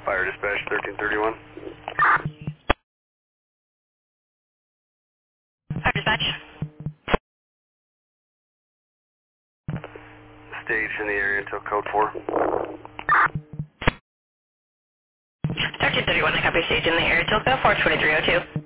Fire dispatch 1331. Fire dispatch. Stage in the area until code 4. 1331, I copy stage in the area, Tilka, 42302.